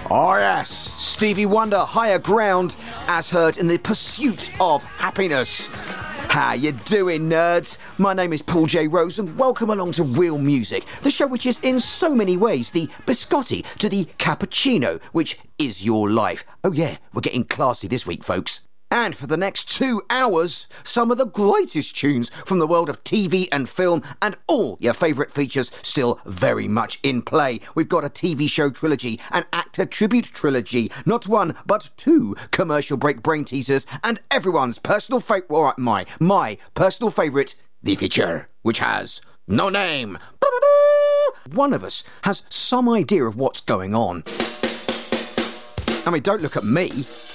Oh yes, Stevie Wonder, Higher Ground, as heard in The Pursuit of Happiness. How you doing, nerds? My name is Paul J. Rose and welcome along to Real Music, the show which is in so many ways the biscotti to the cappuccino, which is your life. Oh yeah, we're getting classy this week, folks. And for the next 2 hours, some of the greatest tunes from the world of TV and film and all your favourite features still very much in play. We've got a TV show trilogy, an actor tribute trilogy, not one but 2 commercial break brain teasers, and everyone's personal favourite, my personal favourite, the feature, which has no name. One of us has some idea of what's going on. I mean, don't look at me.